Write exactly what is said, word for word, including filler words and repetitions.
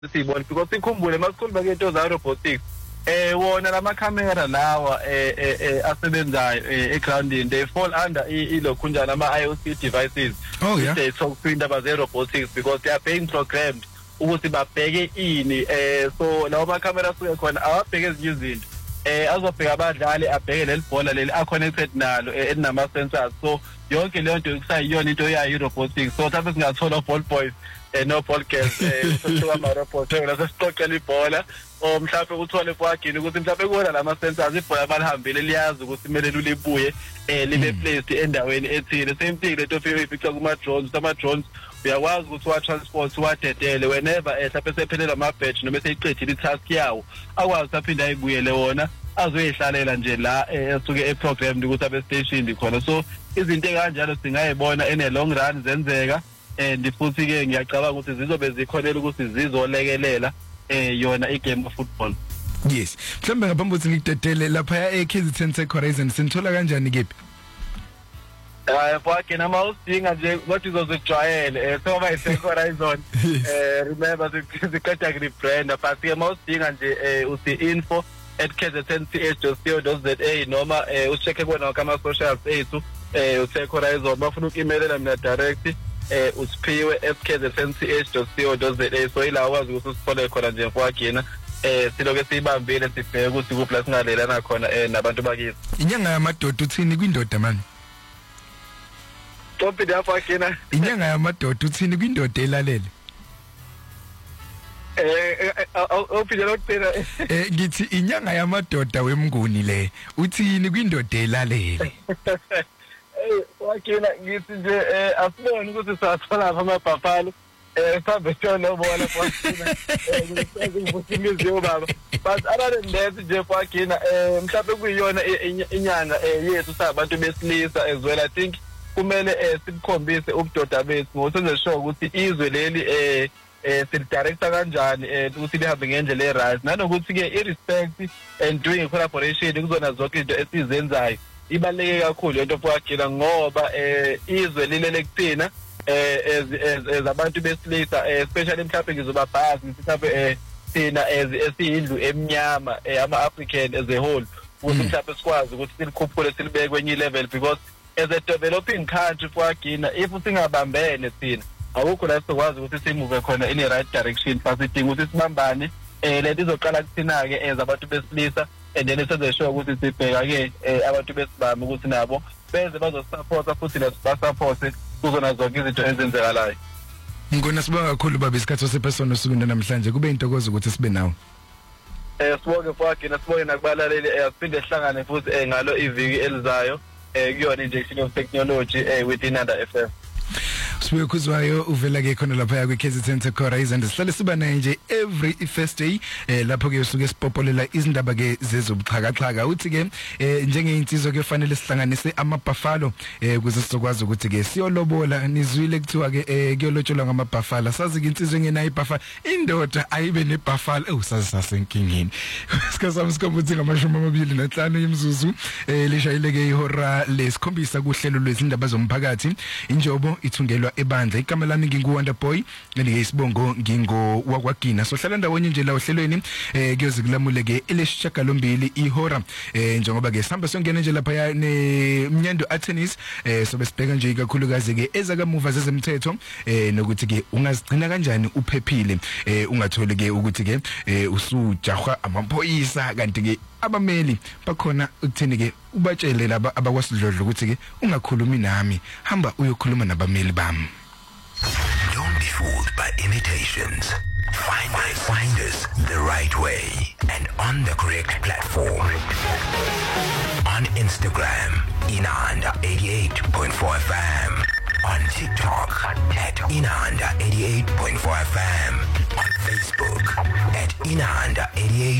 sibona because sikhumbule masikhuluma ngento za robotics eh wona lama camera lawa eh eh asebenzayo egroundini they fall under ilokhunjana ama I O C devices. Oh yeah, they talk to indaba ze robotics because they are being programmed ukuthi babheke ini eh so lawo ma camera suke khona awabheke ezinye izinto eh azobheka abadlali abheke leli bhola leli a connected nalo enama sensors so yonke leyo nto kusayiyona into yayo robotics so tabe singathola ball boys eh no ball girls eh sokuba ama robots la sesiqoqela ibhola o mhlawumbe uthole kwagini ukuthi mhlawumbe kuona lama sensors ibhola balihambile liyazi ukuthi kumele libuye eh libe placed endaweni ethile same thing lento fike ipicture kuma drones ama drones uyakwazi ukuthi wa transport wadedele whenever mhlawumbe sephelela ama batch noma seyiqedile itask yawo akwazi aphinda ayibuyele wona azoyihlalela nje la esuke eprogram ukuthi abe station dikhona so izinto ekanjalo singayibona ene long run zenzeka and futhi ke ngiyacabanga ukuthi zizobe zikhonela ukuthi zizolekelela eh yona igame of football. Yes, mhlambe ngaphambi ukuthi ngidedele lapha e K Z N Tech Horizon sinithola kanjani kephi? Eh futhi nama usinga nje what izozijwayele eh so my Tech Horizon eh remember the category brand but ke mawusinga nje eh usi info at k z n c h dot co dot z a noma eh ucheck kona kama socials ethu eh uTech Horizon bafuna ukimailela mina direct eh usiphiwe at k z n c h dot co dot z a so ila wazi ukuthi usithole khona nje mfowakina eh siloke sibambile sibheke ukuthi kuphi la singalelana khona eh nabantu bakithi. Inyanga yamadoda uthini kwindoda manje? Topi yafakina. Inyanga yamadoda uthini kwindoda elalele? Eh ophila lokuphela eh ngithi inyanga yamadoda wemnguni le uthini kwindoda elalele? Eh wakina ngithi nje eh asibone ukuthi sasithola amabhafalo eh sabe tshona bona kwasina eh ngikubuthimizi yobaba but other than that nje wakina eh mhlawumbe kuyiyona inyanga yethu sabantu besilisa as well I think kumele eh sikhombise ubudoda bethu ngosenze sure ukuthi izwe leli eh eh sidirector kanjani eh ukuthi lihambe ngendlela eright nanokuthi ke irespect and doing collaboration kuzona zonke izinto esizenzayo ibaleke kakhulu into futhi ngoba eh izwe lilele kuthina eh as abantu besilisa especially mhlawumbe ngizoba bhasi mhlawumbe eh thina as esiyindlu emnyama ama African as a whole ukuthi mhlawumbe sikwazi ukuthi silikhuphule silibeke kwenye level because as a developing country futhi if singabambene thina awukho la sizokwazi ukuthi simove khona in the right direction fasidinga ukuthi sibambane eh lento izoqala kuthina ke as abantu besilisa and then senze sure ukuthi sibheka ke abantu besibamba ukuthi nabo beze bazosupport futhi nasibasupport kuzona zonke izinto ezenzekalayo. Ngona sibonga kakhulu baba isikhathi sepersona usuku namhlanje kube intokozo ukuthi sibe nawe. Eh sibonge futhi nasibonge nakubalaleli asiphinde sihlangane futhi ngalo iviki elizayo eh kuyona injection of technology eh with Inanda F M. Sibuye kuzwayo uvela ke khona lapha yakwe K Z N Tech Horizon sihlale siba naye nje every Thursday eh lapho ke usuke sipopolela izindaba ke zezobuxhakaxhaka uthi ke eh njengeinsizwa ke fanele sihlanganise amabhafalo eh ukuze sizokwazi ukuthi ke siyolobola nizwile kuthiwa ke eh kuyolotsholwa ngamabhafala sazi ke insizwe engenayo ibhafala indoda ayibe nebhafala eh usasenkingeni sikasami sikombuthi ngamashumi amabili nanhlanu imizuzu eh lishayile ke ihora lesikhombisa kuhlelo lwezindaba zomphakathi injobo ithungelwa ebandla igama lami nginguWonder Boy ngisibongo ngingo wakwagina so hlala ndawonye nje la ohlelweni eh kuyozikulamule ke elesishagalombili ihora eh njengoba ke sihamba songena nje lapha nemnyando attorneys eh so besibheka nje kakhulukazi ke ezakamuva zezemthetho eh nokuthi ke ungazigcina kanjani uphephile eh ungatholi ke ukuthi ke eh usujahwa amaphoyisa kanti ke abameli bakhona ukuthini ke ubatshele laba abakwasidlodlo ukuthi ke ungakhulumi nami hamba uyokhuluma nabameli bami. Don't be fooled by imitations. Find us, find us the right way and on the correct platform. On Instagram, Inanda eighty-eight point four F M. On TikTok at Inanda eighty-eight point four F M. On Facebook at Inanda eighty-eight